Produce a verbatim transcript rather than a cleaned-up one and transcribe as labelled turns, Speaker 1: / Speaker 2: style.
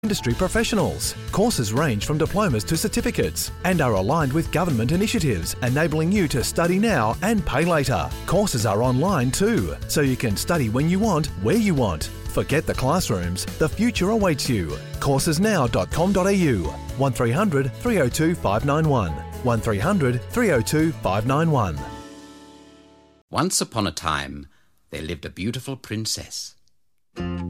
Speaker 1: industry professionals. Courses range from diplomas to certificates and are aligned with government initiatives, enabling you to study now and pay later. Courses are online too, so you can study when you want, where you want. Forget the classrooms, the future awaits you. courses now dot com dot a u, one three hundred three oh two five nine one, one three hundred three oh two five nine one.
Speaker 2: Once upon a time, there lived a beautiful princess.